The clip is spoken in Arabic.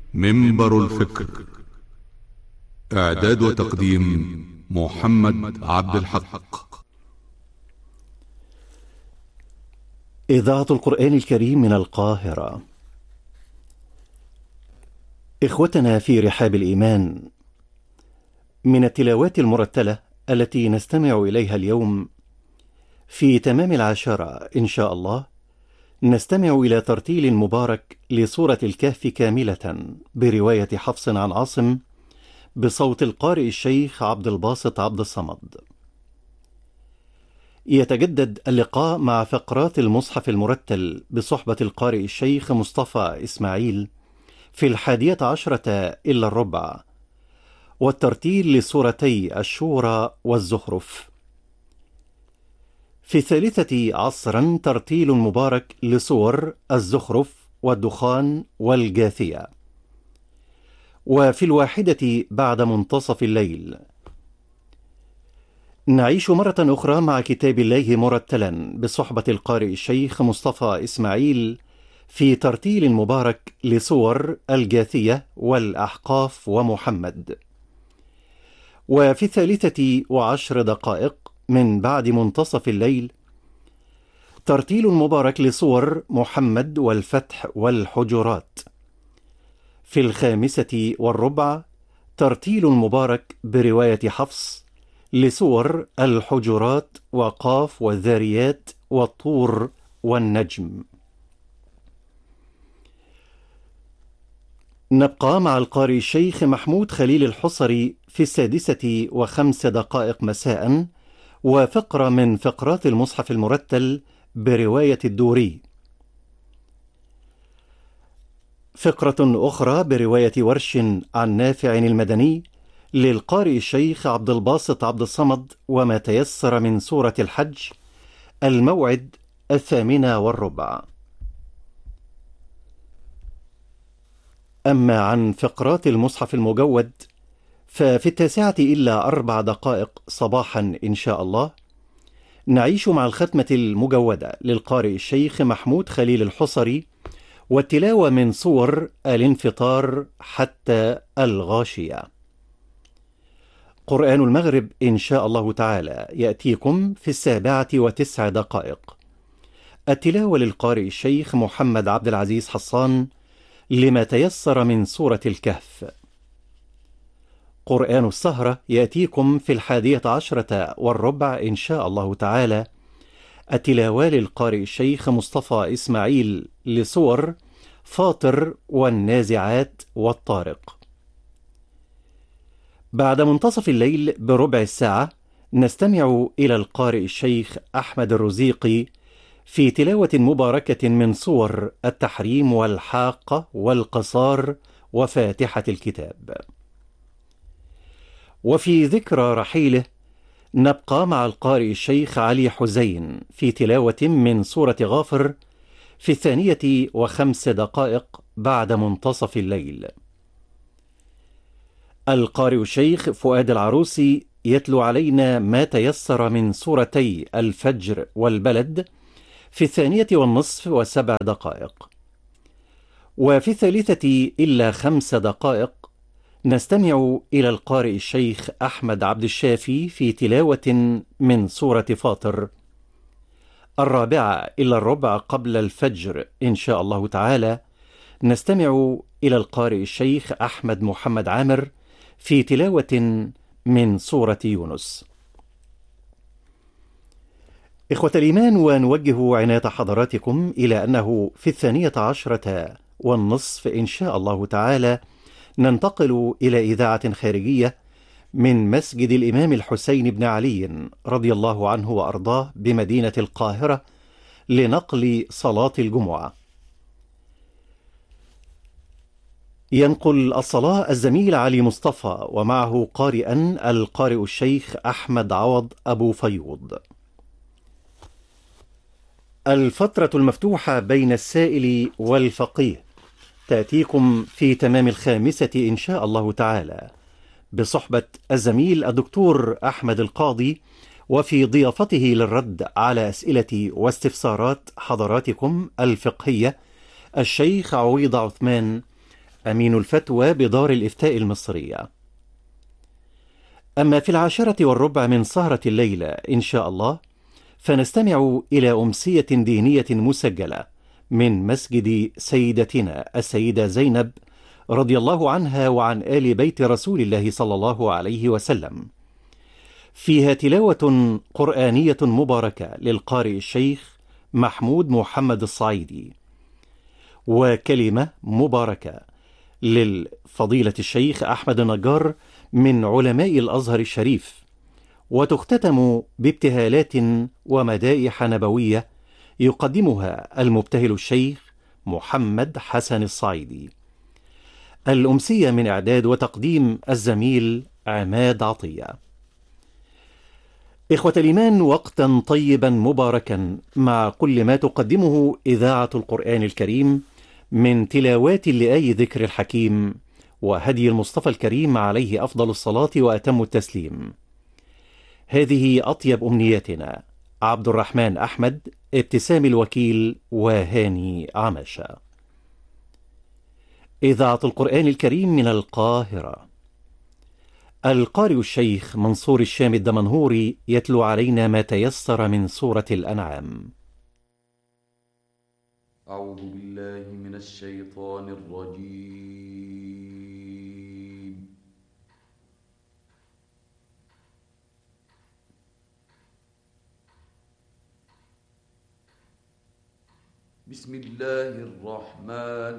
منبر الفكر. إعداد وتقديم محمد عبد الحق. إذاعة القرآن الكريم من القاهرة. إخوتنا في رحاب الإيمان، من التلاوات المرتلة التي نستمع إليها اليوم في تمام 10 إن شاء الله، نستمع إلى ترتيل مبارك لسورة الكهف كاملة برواية حفص عن عاصم بصوت القارئ الشيخ عبد الباسط عبد الصمد. يتجدد اللقاء مع فقرات المصحف المرتل بصحبة القارئ الشيخ مصطفى إسماعيل في 11 إلا الربع، والترتيل لسورتي الشورى والزخرف. في 3 عصرا ترتيل مبارك لسور الزخرف والدخان والجاثية. وفي 1 بعد منتصف الليل نعيش مرة أخرى مع كتاب الله مرتلا بصحبة القارئ الشيخ مصطفى إسماعيل في ترتيل مبارك لسور الجاثية والأحقاف ومحمد. وفي 13 من بعد منتصف الليل ترتيل مبارك لسور محمد والفتح والحجرات. في 5:15 ترتيل مبارك برواية حفص لسور الحجرات وقاف والذاريات والطور والنجم. نبقى مع القارئ الشيخ محمود خليل الحصري في 6:05 مساء، وفقرة من فقرات المصحف المرتل برواية الدوري. فقرة أخرى برواية ورش عن نافع المدني للقارئ الشيخ عبد الباسط عبد الصمد، وما تيسر من سورة الحج. الموعد 8:15. أما عن فقرات المصحف المجود ففي 9:04 صباحا إن شاء الله نعيش مع الختمة المجودة للقارئ الشيخ محمود خليل الحصري، والتلاوة من سور الانفطار حتى الغاشية. قرآن المغرب إن شاء الله تعالى يأتيكم في 7:09. التلاوة للقارئ الشيخ محمد عبد العزيز حصان لما تيسر من سورة الكهف. قرآن السهرة يأتيكم في 11:15 إن شاء الله تعالى. التلاوة للقارئ الشيخ مصطفى إسماعيل لسور فاطر والنازعات والطارق. بعد منتصف الليل بربع ساعة نستمع إلى القارئ الشيخ أحمد الرزيقي في تلاوة مباركة من سور التحريم والحاقة والقصار وفاتحة الكتاب. وفي ذكرى رحيله نبقى مع القارئ الشيخ علي حزين في تلاوة من سورة غافر في 2:05 بعد منتصف الليل. القارئ الشيخ فؤاد العروسي يتلو علينا ما تيسر من سورتي الفجر والبلد في 2:30 و7. وفي 3:05 نستمع إلى القارئ الشيخ أحمد عبد الشافي في تلاوة من سورة فاطر. 4:15 قبل الفجر إن شاء الله تعالى نستمع إلى القارئ الشيخ أحمد محمد عامر في تلاوة من سورة يونس. إخوة الإيمان، ونوجه عناية حضراتكم إلى أنه في 12:30 إن شاء الله تعالى ننتقل إلى إذاعة خارجية من مسجد الإمام الحسين بن علي رضي الله عنه وأرضاه بمدينة القاهرة لنقل صلاة الجمعة. ينقل الصلاة الزميل علي مصطفى، ومعه قارئا القارئ الشيخ أحمد عوض أبو فيوض. الفترة المفتوحة بين السائل والفقيه تأتيكم في تمام 5 إن شاء الله تعالى بصحبة الزميل الدكتور أحمد القاضي، وفي ضيافته للرد على أسئلة واستفسارات حضراتكم الفقهية الشيخ عويض عثمان أمين الفتوى بدار الإفتاء المصرية. أما في 10:15 من سهرة الليلة إن شاء الله، فنستمع إلى أمسية دينية مسجلة من مسجد سيدتنا السيدة زينب رضي الله عنها وعن آل بيت رسول الله صلى الله عليه وسلم، فيها تلاوة قرآنية مباركة للقارئ الشيخ محمود محمد الصعيدي، وكلمة مباركة للفضيلة الشيخ أحمد النجار من علماء الأزهر الشريف، وتختتم بابتهالات ومدائح نبوية يقدمها المبتهل الشيخ محمد حسن الصعيدي. الأمسية من إعداد وتقديم الزميل عماد عطية. إخوة الإيمان، وقتا طيبا مباركا مع كل ما تقدمه إذاعة القرآن الكريم من تلاوات لآي ذكر الحكيم وهدي المصطفى الكريم عليه أفضل الصلاة وأتم التسليم. هذه أطيب أمنياتنا. عبد الرحمن أحمد، ابتسام الوكيل، وهاني عماشة. إذاعة القرآن الكريم من القاهرة. القارئ الشيخ منصور الشام الدمنهوري يتلو علينا ما تيسر من سورة الأنعام. أعوذ بالله من الشيطان الرجيم. بسم الله الرحمن